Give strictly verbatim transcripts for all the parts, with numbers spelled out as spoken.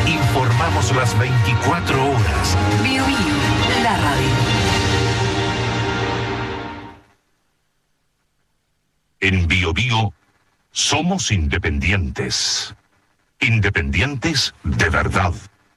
Informamos las veinticuatro horas. Bio Bio, la radio. En Bio Bio somos independientes. Independientes de verdad.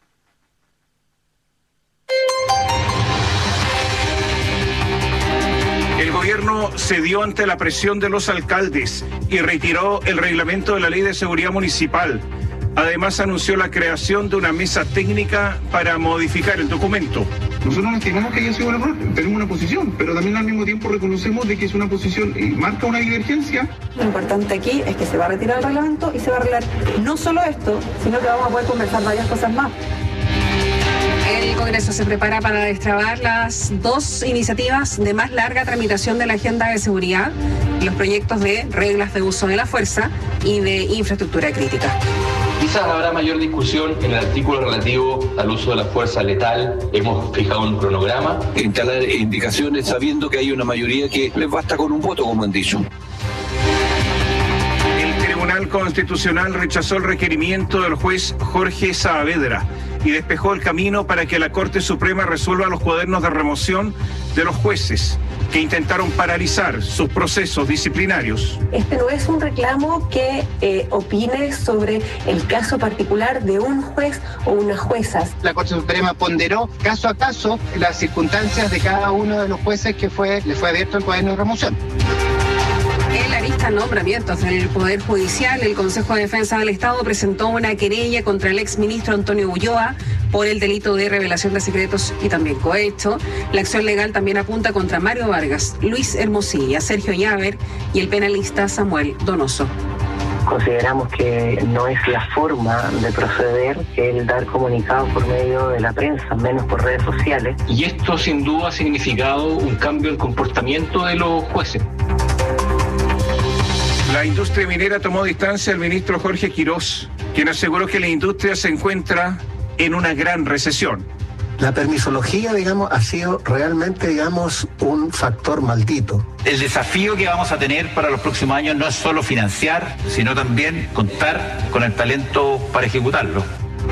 El gobierno cedió ante la presión de los alcaldes y retiró el reglamento de la Ley de Seguridad Municipal. Además, anunció la creación de una mesa técnica para modificar el documento. Nosotros no estimamos que haya sido un error, tenemos una posición, pero también al mismo tiempo reconocemos de que es una posición y marca una divergencia. Lo importante aquí es que se va a retirar el reglamento y se va a arreglar no solo esto, sino que vamos a poder conversar varias cosas más. El Congreso se prepara para destrabar las dos iniciativas de más larga tramitación de la agenda de seguridad, los proyectos de reglas de uso de la fuerza y de infraestructura crítica. Quizás habrá mayor discusión en el artículo relativo al uso de la fuerza letal. Hemos fijado un cronograma. Instalar indicaciones sabiendo que hay una mayoría que les basta con un voto, como han dicho. El Tribunal Constitucional rechazó el requerimiento del juez Jorge Saavedra y despejó el camino para que la Corte Suprema resuelva los cuadernos de remoción de los jueces que intentaron paralizar sus procesos disciplinarios. Este no es un reclamo que eh, opine sobre el caso particular de un juez o unas juezas. La Corte Suprema ponderó caso a caso las circunstancias de cada uno de los jueces que fue, le fue abierto el cuaderno de remoción. En la lista de nombramientos del Poder Judicial, el Consejo de Defensa del Estado presentó una querella contra el exministro Antonio Ulloa por el delito de revelación de secretos y también cohecho. La acción legal también apunta contra Mario Vargas, Luis Hermosilla, Sergio Llaver y el penalista Samuel Donoso. Consideramos que no es la forma de proceder el dar comunicados por medio de la prensa, menos por redes sociales. Y esto sin duda ha significado un cambio en el comportamiento de los jueces. La industria minera tomó distancia del ministro Jorge Quirós, quien aseguró que la industria se encuentra en una gran recesión. La permisología, digamos, ha sido realmente, digamos, un factor maldito. El desafío que vamos a tener para los próximos años no es solo financiar, sino también contar con el talento para ejecutarlo.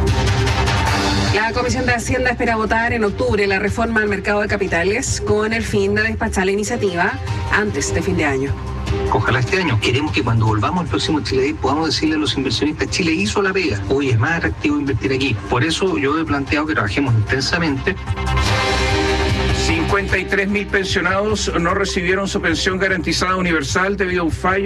La Comisión de Hacienda espera votar en octubre la reforma al mercado de capitales con el fin de despachar la iniciativa antes de fin de año. Ojalá este año. Queremos que cuando volvamos al próximo Chile Day podamos decirle a los inversionistas: Chile hizo la pega, hoy es más atractivo invertir aquí. Por eso yo he planteado que trabajemos intensamente. cincuenta y tres mil pensionados no recibieron su pensión garantizada universal debido a un fallo